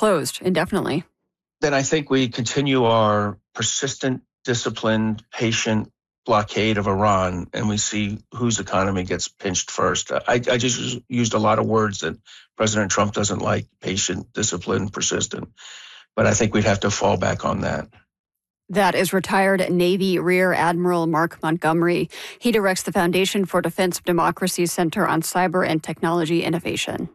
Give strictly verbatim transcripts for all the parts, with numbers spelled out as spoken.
closed indefinitely. Then I think we continue our persistent, disciplined, patient blockade of Iran, and we see whose economy gets pinched first. I, I just used a lot of words that President Trump doesn't like: patient, disciplined, persistent. But I think we'd have to fall back on that. That is retired Navy Rear Admiral Mark Montgomery. He directs the Foundation for Defense of Democracy Center on Cyber and Technology Innovation.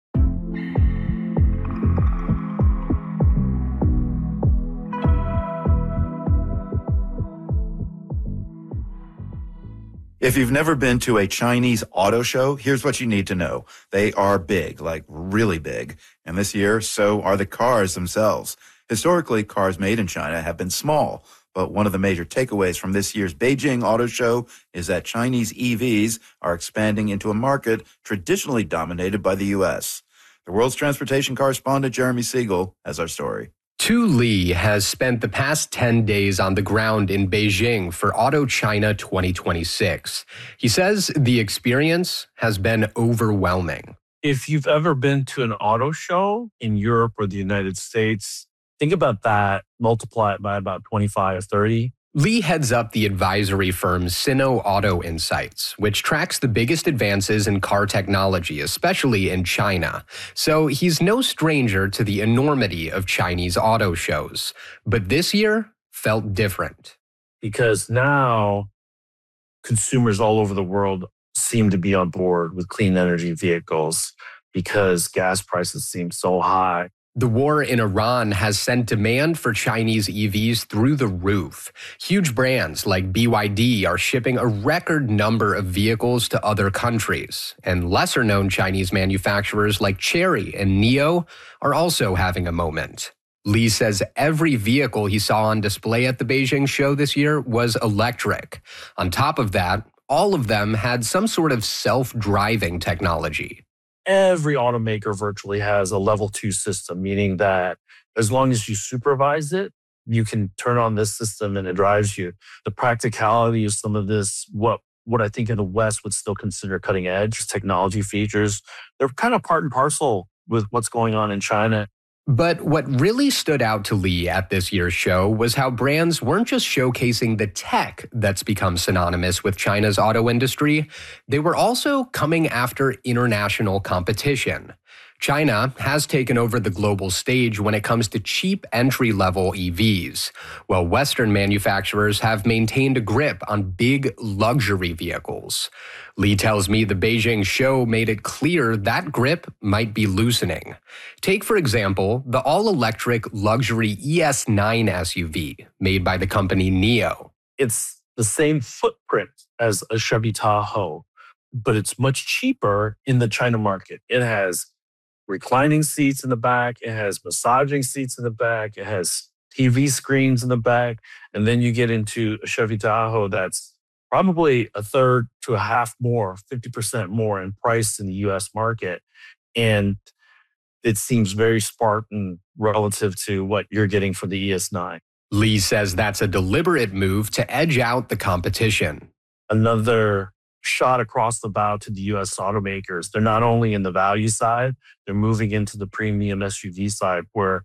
If you've never been to a Chinese auto show, here's what you need to know. They are big, like really big. And this year, so are the cars themselves. Historically, cars made in China have been small. But one of the major takeaways from this year's Beijing Auto Show is that Chinese E Vs are expanding into a market traditionally dominated by the U S. The world's transportation correspondent Jeremy Siegel has our story. Tu Li has spent the past ten days on the ground in Beijing for Auto China twenty twenty-six. He says the experience has been overwhelming. If you've ever been to an auto show in Europe or the United States, think about that, multiply it by about twenty-five or thirty. Li heads up the advisory firm Sino Auto Insights, which tracks the biggest advances in car technology, especially in China. So he's no stranger to the enormity of Chinese auto shows. But this year felt different. Because now consumers all over the world seem to be on board with clean energy vehicles because gas prices seem so high. The war in Iran has sent demand for Chinese E Vs through the roof. Huge brands like B Y D are shipping a record number of vehicles to other countries. And lesser-known Chinese manufacturers like Chery and NIO are also having a moment. Li says every vehicle he saw on display at the Beijing show this year was electric. On top of that, all of them had some sort of self-driving technology. Every automaker virtually has a level two system, meaning that as long as you supervise it, you can turn on this system and it drives you. The practicality of some of this, what what I think in the West would still consider cutting edge technology features, they're kind of part and parcel with what's going on in China. But what really stood out to Li at this year's show was how brands weren't just showcasing the tech that's become synonymous with China's auto industry, they were also coming after international competition. China has taken over the global stage when it comes to cheap entry-level E Vs, while Western manufacturers have maintained a grip on big luxury vehicles. Li tells me the Beijing show made it clear that grip might be loosening. Take, for example, the all-electric luxury E S nine S U V made by the company NIO. It's the same footprint as a Chevy Tahoe, but it's much cheaper in the China market. It has reclining seats in the back. It has massaging seats in the back. It has T V screens in the back. And then you get into a Chevy Tahoe that's probably a third to a half more, fifty percent more in price in the U S market. And it seems very Spartan relative to what you're getting for the E S nine. Li says that's a deliberate move to edge out the competition. Another shot across the bow to the U S automakers. They're not only in the value side, they're moving into the premium S U V side where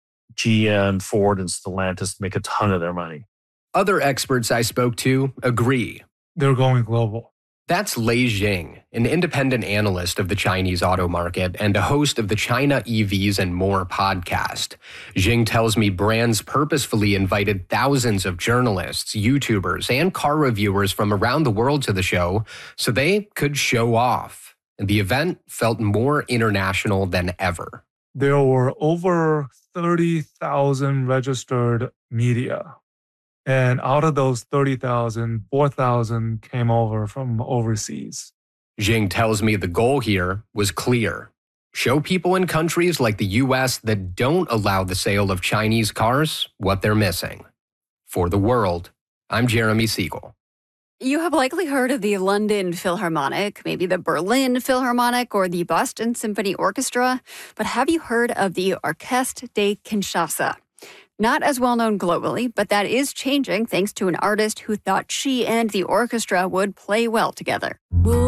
G M, Ford, and Stellantis make a ton of their money. Other experts I spoke to agree. They're going global. That's Lei Jing, an independent analyst of the Chinese auto market and a host of the China E Vs and More podcast. Jing tells me brands purposefully invited thousands of journalists, YouTubers, and car reviewers from around the world to the show so they could show off. And the event felt more international than ever. There were over thirty thousand registered media. And out of those thirty thousand, four thousand came over from overseas. Jing tells me the goal here was clear. Show people in countries like the U S that don't allow the sale of Chinese cars what they're missing. For the world, I'm Jeremy Siegel. You have likely heard of the London Philharmonic, maybe the Berlin Philharmonic, or the Boston Symphony Orchestra. But have you heard of the Orchestre de Kinshasa? Not as well known globally, but that is changing thanks to an artist who thought she and the orchestra would play well together.